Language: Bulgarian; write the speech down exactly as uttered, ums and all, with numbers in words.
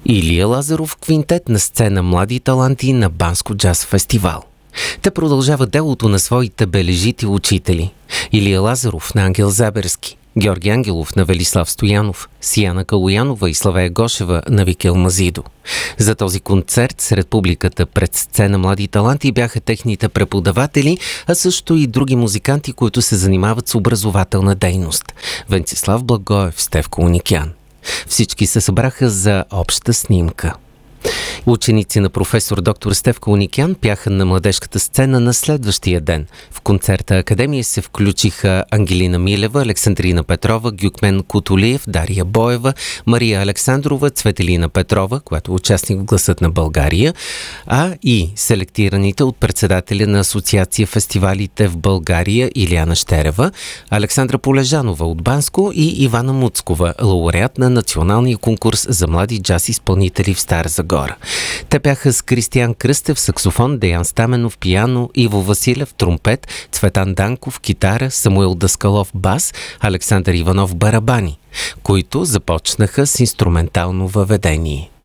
Илия Лазаров квинтет на сцена Млади таланти на Банско джаз фестивал. Те продължават делото на своите бележити учители. Илия Лазаров на Ангел Заберски, Георги Ангелов на Велислав Стоянов, Сияна Калоянова и Славея Гошева на Викел Мазидо. За този концерт сред публиката пред сцена Млади таланти бяха техните преподаватели, а също и други музиканти, които се занимават с образователна дейност. Венцислав Благоев, Стефко Уникян. Всички се събраха за обща снимка. Ученици на професор доктор Стефко Уникян пяха на младежката сцена на следващия ден. В концерта Академия се включиха Ангелина Милева, Александрина Петрова, Гюкмен Кутулиев, Дария Боева, Мария Александрова, Цветелина Петрова, която е участник в Гласът на България, а и селектираните от председателя на Асоциация фестивалите в България Илияна Щерева, Александра Полежанова от Банско и Ивана Муцкова, лауреат на националния конкурс за млади джаз изпълнители в Стара Загора. Те бяха с Кристиян Кръстев, саксофон, Деян Стаменов, пиано, Иво Василев, тромпет, Цветан Данков, китара, Самуил Даскалов, бас, Александър Иванов, барабани, които започнаха с инструментално въведение.